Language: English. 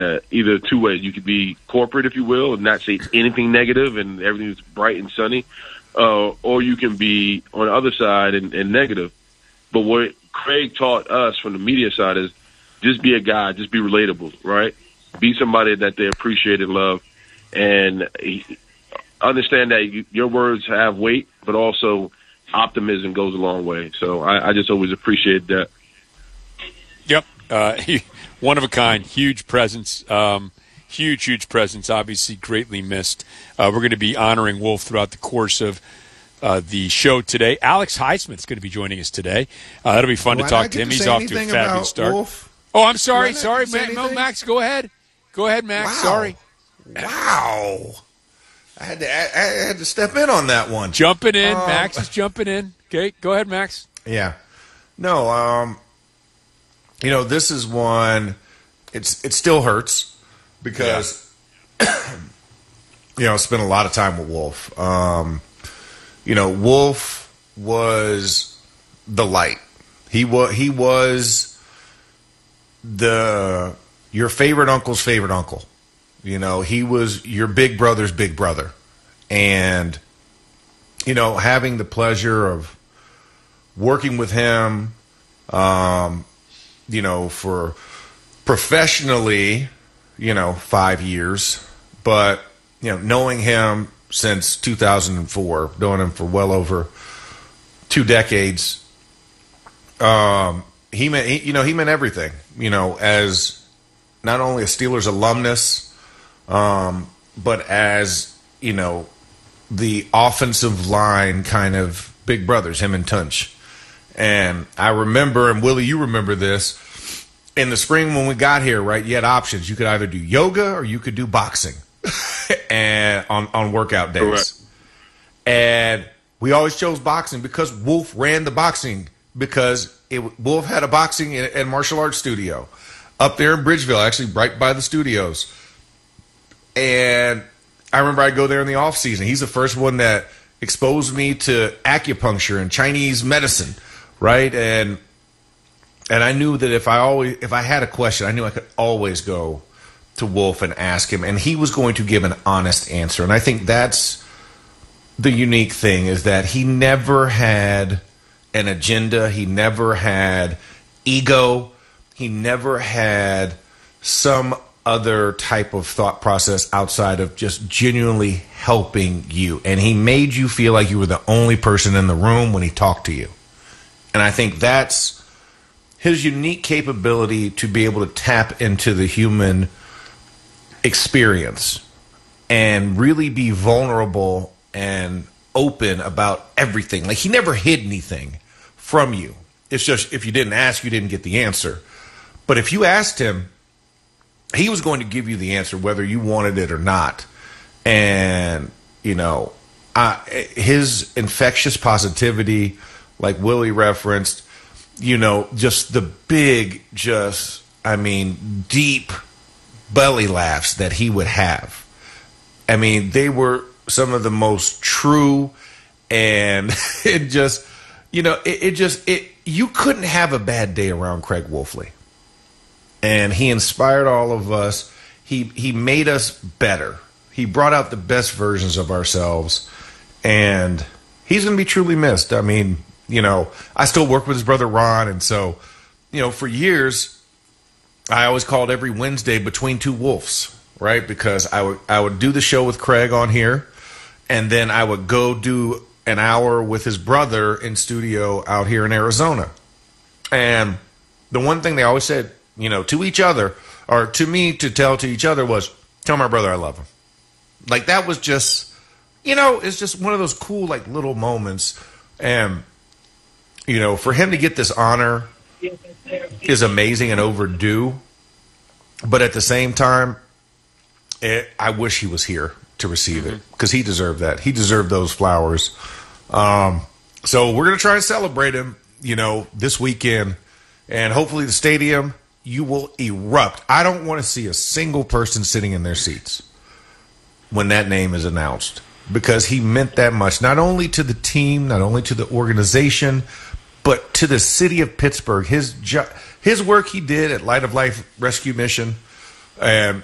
either two ways. You could be corporate, if you will, and not say anything negative and everything's bright and sunny, or you can be on the other side and negative. But what Craig taught us from the media side is just be a guy, just be relatable, right? Be somebody that they appreciate and love, and understand that your words have weight, but also optimism goes a long way. So I just always appreciate that. Yep. One of a kind, huge presence, huge presence, obviously greatly missed. We're going to be honoring Wolf throughout the course of the show today. Alex Highsmith's going to be joining us today. That'll be fun to talk to him. He's off to a fabulous start. Wolf? Oh, I'm sorry. Max, go ahead. Go ahead, Max. Wow. Sorry. Wow. I had to step in on that one. Jumping in. Max is jumping in. Okay, go ahead, Max. Yeah. No, this is one, it still hurts because, I spent a lot of time with Wolf. Wolf was the light. He was your favorite uncle's favorite uncle. He was your big brother's big brother. And, having the pleasure of working with him, for professionally, 5 years, but, knowing him since 2004, knowing him for well over 2 decades, he meant everything, as not only a Steelers alumnus, but as, the offensive line kind of big brothers, him and Tunch. And I remember, and Willie, you remember this, in the spring when we got here, right, you had options. You could either do yoga or you could do boxing and on workout days. Correct. And we always chose boxing because Wolf ran the boxing, because Wolf had a boxing and martial arts studio up there in Bridgeville, actually right by the studios. And I remember I'd go there in the off season. He's the first one that exposed me to acupuncture and Chinese medicine, right? And I knew that if I had a question, I knew I could always go to Wolf and ask him, and he was going to give an honest answer. And I think that's the unique thing, is that he never had an agenda. He never had ego. He never had some other type of thought process outside of just genuinely helping you. And he made you feel like you were the only person in the room when he talked to you. And I think that's his unique capability, to be able to tap into the human experience and really be vulnerable and open about everything. Like, he never hid anything from you. It's just, if you didn't ask, you didn't get the answer. But if you asked him, he was going to give you the answer whether you wanted it or not. And, his infectious positivity, like Willie referenced, just the big, deep belly laughs that he would have. I mean, they were some of the most true, and you couldn't have a bad day around Craig Wolfley. And he inspired all of us. He made us better. He brought out the best versions of ourselves. And he's going to be truly missed. I mean, I still work with his brother Ron. And so, for years, I always called every Wednesday Between Two Wolves, right? Because I would do the show with Craig on here, and then I would go do an hour with his brother in studio out here in Arizona. And the one thing they always said, to each other, or to me to tell to each other, was, tell my brother I love him. Like, that was just, it's just one of those cool, like, little moments. And, for him to get this honor is amazing and overdue. But at the same time, I wish he was here to receive it, because he deserved that. He deserved those flowers. So we're going to try and celebrate him, this weekend. And hopefully the stadium, you will erupt. I don't want to see a single person sitting in their seats when that name is announced, because he meant that much, not only to the team, not only to the organization, but to the city of Pittsburgh. His work he did at Light of Life Rescue Mission, And